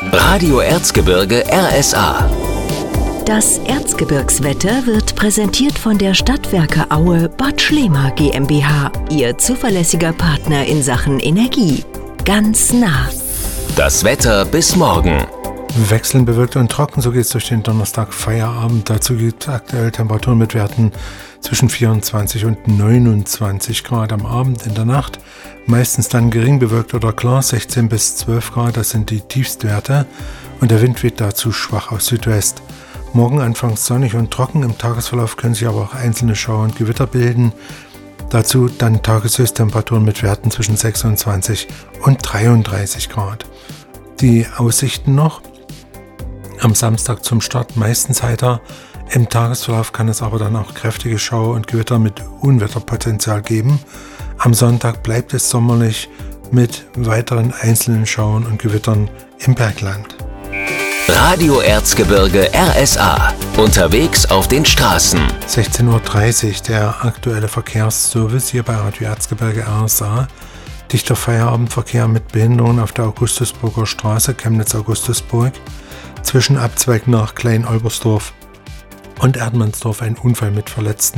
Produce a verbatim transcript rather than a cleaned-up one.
Radio Erzgebirge R S A. Das Erzgebirgswetter wird präsentiert von der Stadtwerke Aue Bad Schlema GmbH, Ihr zuverlässiger Partner in Sachen Energie. Ganz nah. Das Wetter bis morgen. Wechselnd bewölkt und trocken, so geht es durch den Donnerstag Feierabend. Dazu gibt es aktuell Temperaturen mit Werten zwischen vierundzwanzig und neunundzwanzig Grad am Abend. In der Nacht meistens dann gering bewölkt oder klar, sechzehn bis zwölf Grad, das sind die Tiefstwerte. Und der Wind weht dazu schwach aus Südwest. Morgen anfangs sonnig und trocken, im Tagesverlauf können sich aber auch einzelne Schauer und Gewitter bilden. Dazu dann Tageshöchsttemperaturen mit Werten zwischen sechsundzwanzig und dreiunddreißig Grad. Die Aussichten noch: am Samstag zum Start meistens heiter, im Tagesverlauf kann es aber dann auch kräftige Schauer und Gewitter mit Unwetterpotenzial geben. Am Sonntag bleibt es sommerlich mit weiteren einzelnen Schauern und Gewittern im Bergland. Radio Erzgebirge R S A. Unterwegs auf den Straßen. sechzehn Uhr dreißig, der aktuelle Verkehrsservice hier bei Radio Erzgebirge R S A. Dichter Feierabendverkehr mit Behinderungen auf der Augustusburger Straße, Chemnitz-Augustusburg. Zwischen Abzweig nach Klein-Olbersdorf und Erdmannsdorf ein Unfall mit Verletzten.